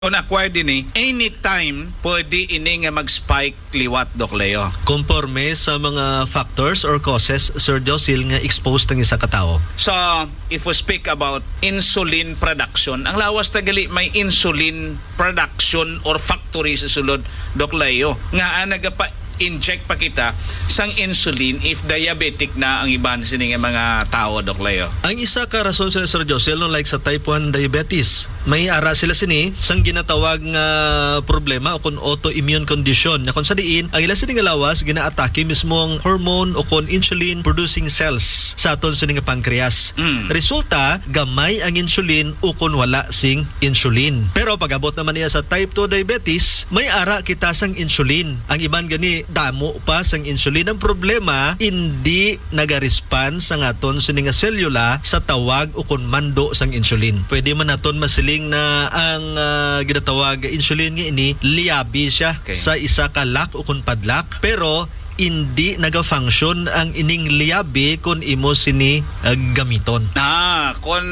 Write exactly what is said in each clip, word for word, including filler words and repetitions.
On acquire din eh, anytime pwede ini nga mag-spike liwat, Doc Leo. Conforme sa mga factors or causes, Sir Josil, nga exposed ng isa katao. So, if we speak about insulin production, ang lawas tagali may insulin production or factory sa sulod, Doc Leo. Nga nagapa inject pa kita sang insulin if diabetic na ang iban sining mga tao, Doc Leo. Ang isa ka rason sa Sir Josil, no, like sa type one diabetes, may ara sila sini sang ginatawag nga problema o kung autoimmune condition na kung sa diin ang ila sini nga lawas ginaatake mismo ang hormone o kung insulin producing cells sa aton sini nga pancreas. Mm. Resulta gamay ang insulin o kung wala sing insulin. Pero pag-abot naman niya sa type two diabetes, may ara kita sang insulin. Ang iban gani damo pa sang insulin. Ang problema, hindi naga-respond sa aton sini nga selula sa tawag o kung mando sang insulin. Pwede man naton masiling na ang uh, ginatawag insulin nga ini liabi siya Okay. sa isa ka lock o kung padlock, pero hindi naga-function ang ining liabi kung imo sini uh, gamiton. Ah, kung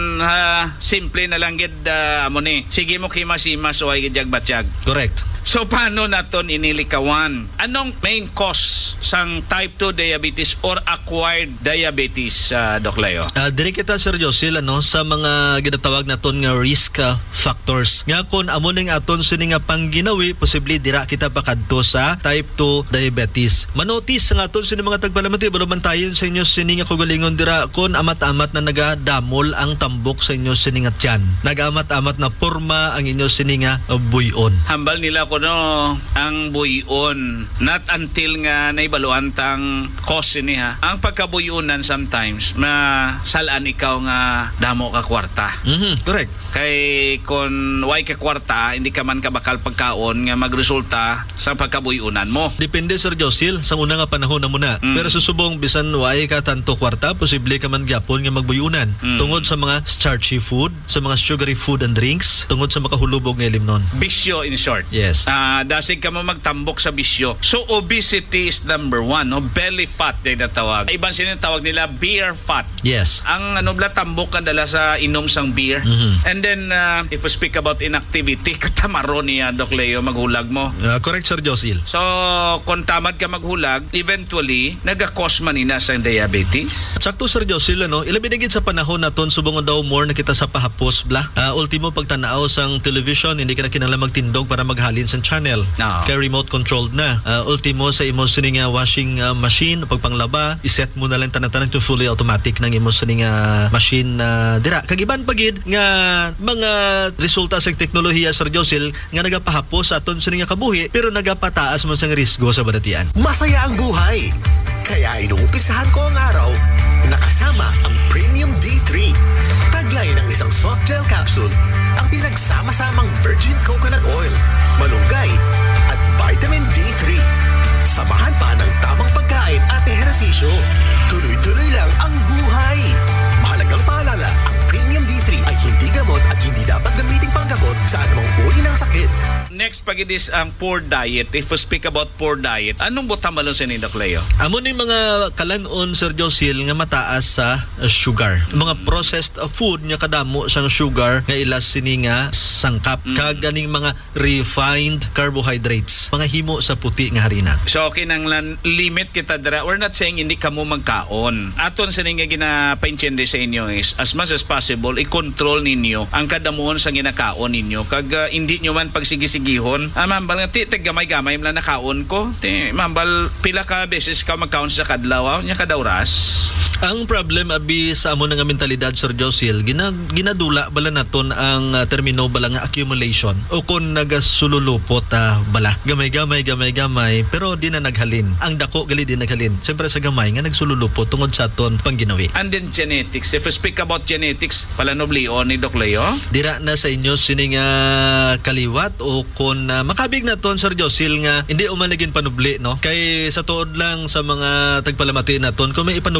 uh, simple na lang gid uh, amo ni. Sige mo kimas-imas o ay gidyag batsyag. Correct. So paano naton inilikawan? Anong main cause sang type two diabetes or acquired diabetes, uh, Doc Leo? Uh, diri kita, Sir Josil, ano, sa mga ginatawag naton nga risk uh, factors. Nga kung amo ning aton sini nga pangginawi, posible dira kita pakadto sa type two diabetes. Manotis sa aton sini mga tagpalamati, balo man tayo sa inyo sini nga kugalingon dira kung amat-amat na nagadamol ang tambok sa inyo sini nga tiyan. Nagamat-amat na porma ang inyo sini nga uh, buyon. Hambal nila ko no ang buyon not until nga naibaluan tang cause ni ha. Ang pagkabuyonan sometimes ma salaan ikaw nga damo ka kwarta. Mhm, correct. Kay kung way ka kwarta, hindi ka man ka bakal pagkaon nga magresulta sa pagkabuyonan mo. Depende, Sir Josil, sa una nga panahon na muna. Mm. Pero susubong bisan way ka tanto kwarta, posible ka man gyapon nga magbuyunan. Mm. Tungod sa mga starchy food, sa mga sugary food and drinks, tungod sa makahulubog nga limnon. Bisyo in short. Yes. Ah, dasig ka mo magtambok sa bisyo. So obesity is number one, no? Belly fat din na tawag. Iban sinatawag nila beer fat. Yes. Ang ano bla tambok kan dala sa inom sang beer. Mhm. And then uh, if we speak about inactivity, katamaro niya, Doc Leo, maghulag mo. Uh, correct, Sir Josil. So kung tamad ka maghulag, eventually naga-cause man ina sa diabetes. Sakto, Sir Josil, ano, ilabi na gid sa panahon naton subong daw more na kita sa pahapos bla. Uh, ultimo pagtanaw sang television, hindi ka na kinahanglan magtindog para maghalin sa channel. No. Kaya remote controlled na. Uh, ultimo sa imo sini nga washing uh, machine pagpanglaba, iset mo na lang tanan-tanan to fully automatic nang imo sini nga machine na uh, dira. Kagiban pagid nga mga resulta sa teknolohiya, Sir Josil, nga nagapahapos sa aton sini nga kabuhi pero nagapataas man sang risgo sa badatian. Masaya ang buhay. Kaya inuumpisahan ko ang araw nakasama ang Premium D three. Taglay ng isang soft gel capsule ang pinagsama-samang virgin coconut oil, malunggay at vitamin D three. Samahan pa ng tamang pagkain at ehersisyo. Tuloy-tuloy lang ang buhay. Mahalagang paalala, ang Premium D three ay hindi gamot at hindi dapat gamitin panggamot sa anumang uri ng sakit. Next pag is ang poor diet. If we speak about poor diet, anong butang malon sa ni Doc Leo? Amo ni mga kalanon, Sir Josil, nga mataas sa uh, sugar. Mga processed uh, food nga kadamo sang sugar nga ilas sini nga sangkap. Mm. Kag ganing mga refined carbohydrates. Mga himo sa puti nga harina. So kinanglan limit kita dira. We're not saying hindi ka mo magkaon. Aton sa nga ginapaintindi sa inyo is as much as possible i-control ninyo ang kadamuon sa ginakaon ninyo. Kag uh, hindi nyo man pagsigigihon. Ah, mambal nga ti gamay-gamay man nakaon ko. Ti mambal pila ka beses ka magkaon sa kadlaw, nya kadawras. Ang problem abi sa amo nga mentalidad, Sir Josil, gina, ginadula bala naton ang uh, termino bala nga accumulation o kung nagasululupot uh, bala. Gamay-gamay, gamay-gamay, pero di na naghalin. Ang dako gali di naghalin. Siyempre sa gamay nga nagsululupot tungod sa aton pangginawi. And then genetics. If we speak about genetics, palanoblion ni Doc Leo. Dira na sa inyo sini nga kaliwat o kung uh, makabig na ton, Sir Josil, nga hindi umanigin panubli, no? Kay sa tuod lang sa mga tagpalamati naton, kung may ipanubli maka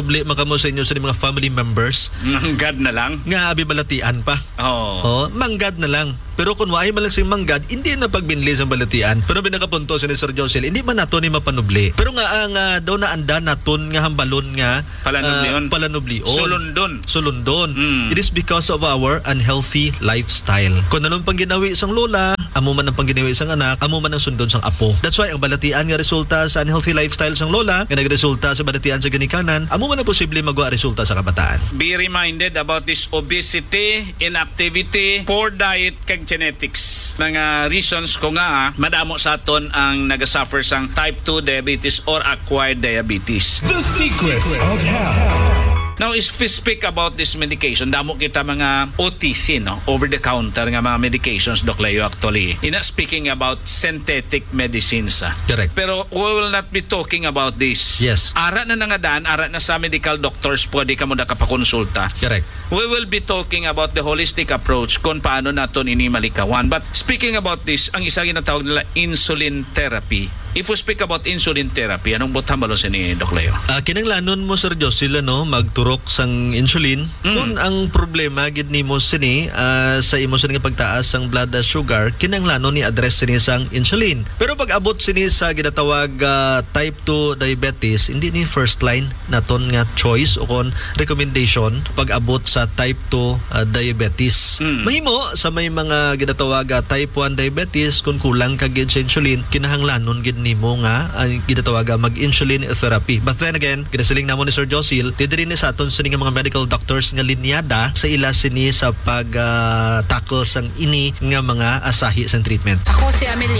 kamo sa inyo sa mga family members God na lang. nga abi balatian pa. Oh. Oh, manggad na lang. Pero kung waay man lang sing manggad, hindi na pagbinli sa balatian. Pero binakapunto si Sir Josel, hindi man nato ni mapanubli. Pero nga ang uh, daw na anda naton nga hambalon nga Palanublion. ah, palanublion. Sulundon. Sulundon. Mm. It is because of our unhealthy lifestyle. Kung anong pang ginawi isang lola, amo man ang pang ginawi isang anak, amo man ang sundon sang apo. That's why ang balatian nga resulta sa unhealthy lifestyle sang lola, nga nagresulta sa balatian sa ginikanan, amo man ang posible magwa resulta sa kabataan. Be reminded about this obesity, inactivity, poor diet, kag genetics. Mga reasons ko nga, ah, madamo sa aton ang nagasuffer sang type two diabetes or acquired diabetes. The secrets of health. Now, if we speak about this medication, damo kita mga O T C, no? Over-the-counter nga mga medications, Doc Leo, actually. Ina speaking about synthetic medicines. Ah. Correct. Pero we will not be talking about this. Yes. Ara na nangadaan, ara na sa medical doctors, pwede ka mo nakapakonsulta. Correct. We will be talking about the holistic approach kung paano naton ini malikawan. But speaking about this, ang isa ginatawag nila insulin therapy. If we speak about insulin therapy, anong butang balo si ni Doc Leo? Uh, kinanglanon mo Sir Josel no magturok sang insulin Mm. kung ang problema gid nimo sini ah, sa imo sini nga pagtaas sang blood sugar kinanglanon ni address sini sang insulin. Pero pag abot sini sa ginatawag ah, type two diabetes, hindi ni first line naton nga choice o kon recommendation pag abot sa type two ah, diabetes. Mm. Mahimo sa may mga ginatawag ah, type one diabetes kung kulang ka gid sa insulin kinahanglanon gid nimo nga ang ginatawag ah, mag-insulin therapy. But then again, kinasiling namo ni Sir Josel, didiri ni sa aton sini nga mga medical doctors nga linyada sa ila sini sa pag ah, tackle sang ini nga mga asahi sang treatment. Ako si Amelia.